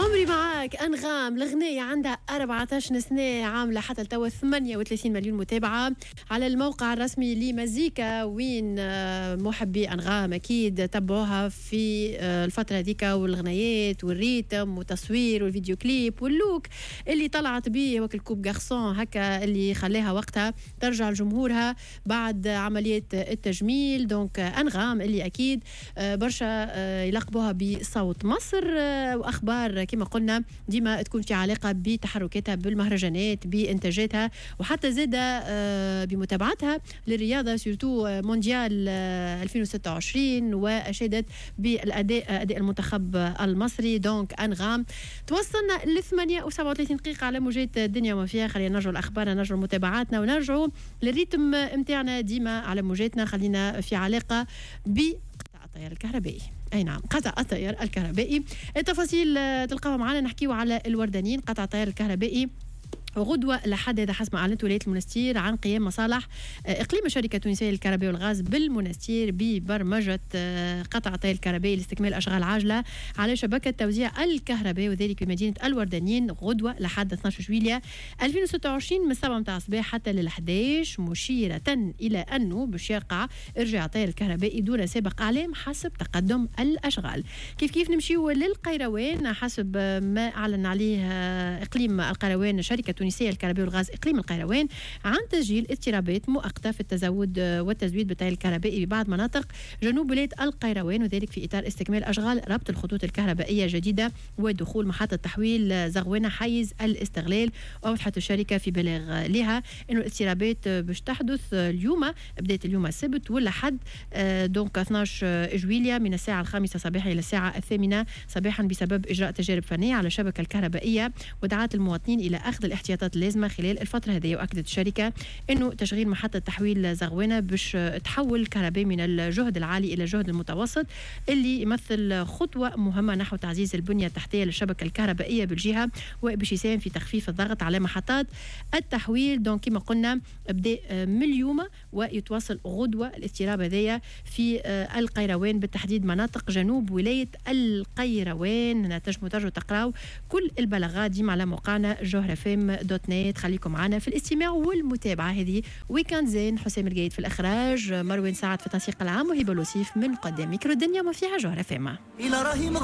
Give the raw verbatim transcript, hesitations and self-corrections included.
عمري معاك أنغام. الأغنية عندها أربعة عشر سنة، عاملة حتى التو ثمانية وثلاثين مليون متابعة على الموقع الرسمي لمزيكا، وين محبي أنغام أكيد تبعوها في الفترة ذيك، والغنيات والريتم والتصوير والفيديو كليب واللوك اللي طلعت بيه وكل كوب غارسون هكا، اللي خلاها وقتها ترجع لجمهورها بعد عملية التجميل. دونك أنغام اللي أكيد برشا يلقبوها بصوت مصر، وأخبار كما قلنا ديما تكون في علاقة بتحركاتها بالمهرجانات، بإنتاجاتها، وحتى زادة بمتابعتها للرياضة سورتو مونديال ألفين وستة وعشرين، وأشادت بالأداء أداء المنتخب المصري. دونك أنغام توصلنا ل ثمانية وسبعة وثلاثين دقيقة على موجات الدنيا وما فيها. خلينا نرجعوا الأخبار، نرجعوا متابعاتنا، ونرجعوا للريتم متاعنا ديما على موجاتنا. خلينا في علاقة ب التيار الكهربائي. اي نعم، قطع التيار الكهربائي. التفاصيل تلقاها معنا. نحكيو على الوردانيين. قطع التيار الكهربائي غدوة لحد هذا حسب ما أعلنت ولاية المنستير عن قيام مصالح إقليم الشركة التونسية للكهرباء والغاز بالمنستير ببرمجة قطع التيار الكهربائي لاستكمال أشغال عاجلة على شبكة توزيع الكهرباء، وذلك بمدينة الوردانيين غدوة لحد اثناشر جويلية ألفين وستة وعشرين من السبعة متاع الصباح حتى للأحد عشر، مشيرة إلى أنه باش يقع إرجاع التيار الكهربائي دون سابق إعلام حسب تقدم الأشغال. كيف كيف نمشيو للقيروان حسب ما أعلن عليه إقليم القيروان شركة التونسية للكهرباء والغاز إقليم القيروان عن تسجيل اضطرابات مؤقتة في التزود والتزويد بالتيار الكهربائي ببعض مناطق جنوب ولاية القيروان، وذلك في إطار استكمال أشغال ربط الخطوط الكهربائية الجديدة ودخول محطة تحويل زغوانة حيز الاستغلال. وأوضحت الشركة في بلاغ لها إنه الاضطرابات باش تحدث اليوم، بداية اليوم السبت والأحد دونك اثناشر جويلية من الساعة الخامسة صباحا إلى الساعة الثامنة صباحا بسبب إجراء تجارب فنية على الشبكة الكهربائية، ودعت المواطنين إلى أخذ الاحتياطات اللازمة خلال الفترة هذه. وأكدت الشركة إنه تشغيل محطة تحويل زغوانة باش تحول الكهرباء من الجهد العالي إلى الجهد المتوسط، اللي يمثل خطوة مهمة نحو تعزيز البنية التحتية للشبكة الكهربائية بالجهة، وباش يساهم في تخفيف الضغط على محطات التحويل. دونك كما قلنا بدأ من اليوم ويتواصل غدوة الاضطراب هذايا في القيروان، بالتحديد مناطق جنوب ولاية القيروان. تنجموا ترجعوا تقراوا كل البلاغات ديما على موقعنا جوهر فيم دوت نت. خليكم معنا في الاستماع والمتابعة. هذه ويكاند زين. حسام القايد في الإخراج، مروان سعد في التنسيق العام، وهبة لوسيف من قدام ميكرو الدنيا وما فيها جوهر فيم.